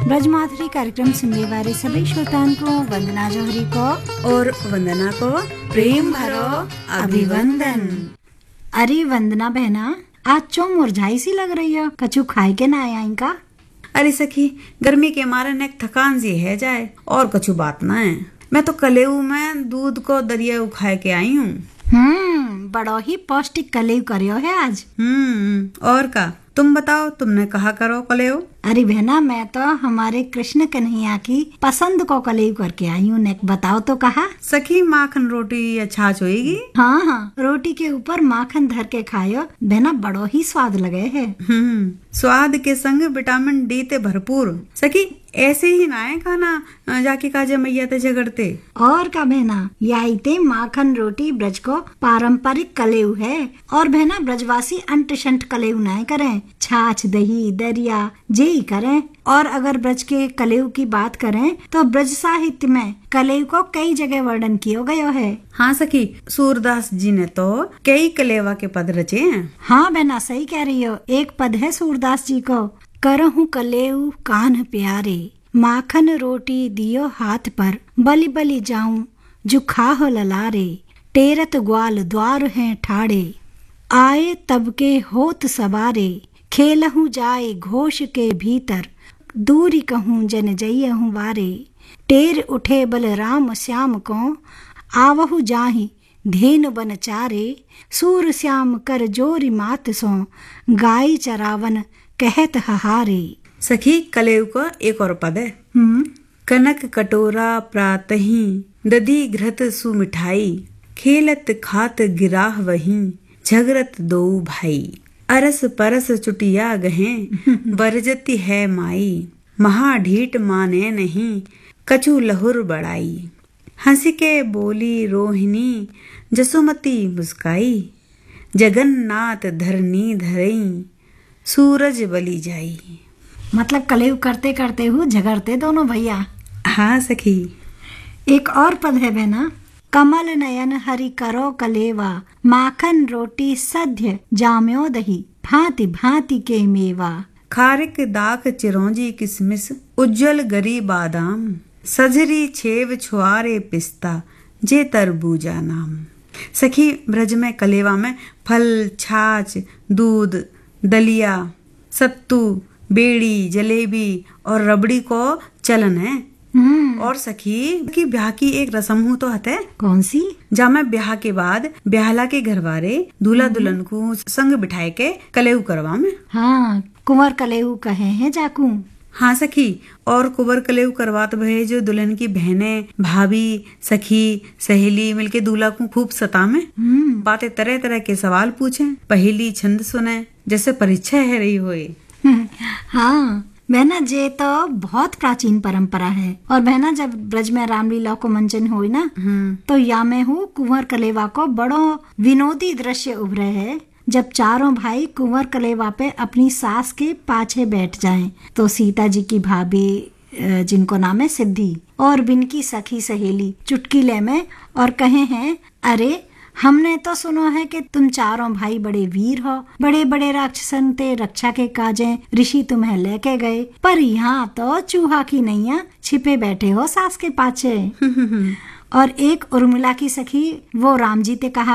ब्रजमाधुरी कार्यक्रम सुनने वाले सभी श्रोताओं को वंदना जौहरी को और वंदना को प्रेम भरो अभिवंदन। अरे वंदना बहना, आज चो मुरझाई सी लग रही है, कछु खाए के ना आया इनका। अरे सखी, गर्मी के मारे ने थकान सी है जाए और कछु बात ना है। मैं तो कलेऊ में दूध को दरिया खाए के आई हूँ। बड़ो ही पौष्टिक कलेऊ करियो है आज। और का तुम बताओ, तुमने कहा करो कलेऊ? अरे बहना, मैं तो हमारे कृष्ण कन्हैया की पसंद को कलेऊ करके आई हूँ। ने बताओ तो कहा। सखी, माखन रोटी या छाछ होएगी? हाँ, रोटी के ऊपर माखन धर के खायो बहना, बड़ो ही स्वाद लगे है। स्वाद के संग विटामिन डी ते भरपूर। सखी, ऐसे ही ना है खाना जाके काजे मैया ते झगड़ते। और का बहना, याइते माखन रोटी ब्रज को पारंपरिक कलेऊ है। और बहना, ब्रजवासी अंट शंट कलेऊ ना करें, छाछ दही दरिया जे ही करें। और अगर ब्रज के कलेऊ की बात करें तो ब्रज साहित्य में कलेऊ को कई जगह वर्णन किया गया है। हाँ सखी, सूरदास जी ने तो कई कलेवा के पद रचे हैं। हाँ बहना, सही कह रही हो। एक पद है सूरदास जी को, करहूं कलेऊ कान्ह प्यारे, माखन रोटी दियो हाथ पर, बलि बलि जाऊं जो खाहो ललारे, टेरत ग्वाल द्वार हैं ठाड़े, आए तब के होत सवारे, खेलहूं जाए घोष के भीतर, दूरी कहूं जन जइयहूं वारे, टेर उठे बल राम श्याम को, आवहु जाहि धेनु बन चारे, सूर श्याम कर जोरी मात सो, गाय चरावन कहत हहारे। सखी, कलेऊ का एक और पद है। कनक कटोरा प्रातही, दधी घृत सुमिठाई, खेलत खात गिराह वहीं, झगरत दो भाई, अरस परस चुटिया गहें, बरजती है माई, महाढीठ माने नहीं, कछु लहुर बड़ाई, हंसी के बोली रोहिणी, जसुमती मुस्काई, जगन्नाथ धरनी धरई, सूरज बली जाई। मतलब कलेऊ करते करते हुए झगड़ते दोनों भैया। हाँ सखी। एक और पद है बहना, कमल नयन हरि करो कलेवा, माखन रोटी सध्य जाम्यो दही, भांति भांति के मेवा, खारिक दाख चिरौंजी किसमिस, उज्जवल गरी बादाम, सजरी छेव छुआरे पिस्ता, जे तरबूजा नाम। सखी, ब्रज में कलेवा में फल, छाछ, दूध, दलिया, सत्तू, बेड़ी, जलेबी और रबड़ी को चलन है। और सखी की ब्याह की एक रस्म हो तो है। कौन सी? जहाँ में ब्याह के बाद ब्याहला के घरवारे दूल्हा दुल्हन को संग बिठाए के कलेऊ करवा में। हाँ, कुंवर कलेऊ कहे हैं जाकू। हाँ सखी, और कुंवर कलेऊ करवात भये जो दुल्हन की बहनें, भाभी, सखी, सहेली मिलके दूल्हा को खूब सतामे, बातें तरह तरह के सवाल पूछे, पहेली छंद सुने, जैसे परीक्षा है रही होए। हाँ बहना, जे तो बहुत प्राचीन परंपरा है। और बहना, जब ब्रज में रामलीला को मंचन हुई ना, तो या में हूँ कुंवर कलेवा को बड़ो विनोदी दृश्य उभरे है। जब चारों भाई कुंवर कलेवा पे अपनी सास के पाछे बैठ जाएं, तो सीता जी की भाभी, जिनको नाम है सिद्धि, और बिन की सखी सहेली चुटकीले में और कहे हैं, अरे हमने तो सुनो है कि तुम चारों भाई बड़े वीर हो, बड़े बड़े राक्षसन ते रक्षा के काजे ऋषि तुम्हें लेके गए, पर यहाँ तो चूहा की नैया छिपे बैठे हो सास के पाछे। और एक उर्मिला की सखी, वो राम जी ते कहा